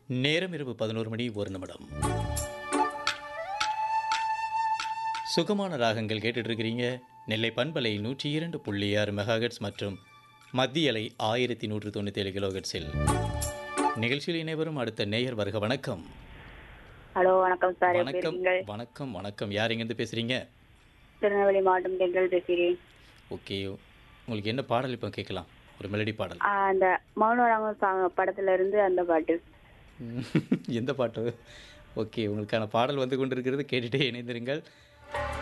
நேரம் இரவு 11 மணி 1 நிமிடம். சுகமான ராகங்கள் கேட்டுட்டு இருக்கிறீங்க. நெல்லை பண்பலை 102.6 மெகாஹெர்ட்ஸ் மற்றும் மத்திய அலை 1197 கிலோஹெர்ட்ஸில். நிகழ்ச்சியில் இணைவரும் அடுத்த நேயர் வருக. வணக்கம். ஹலோ, வணக்கம் சார். எப்படி வணக்கம் இருக்கீங்க? வணக்கம் வணக்கம். யார் எங்கேருந்து பேசுகிறீங்க? திருநெல்வேலி மாவட்டம் தென்றல் பேசுகிறேன். ஓகே, உங்களுக்கு என்ன பாடல் இப்போ கேட்கலாம்? ஒரு மெலடி பாடல். அந்த மௌனராகம் படத்துல இருந்து அந்த பாட்டு. எந்த பாட்டு? ஓகே, உங்களுக்கான பாடல் வந்து கொண்டிருக்கிறது. கேட்டுட்டே இணைந்திருங்கள்.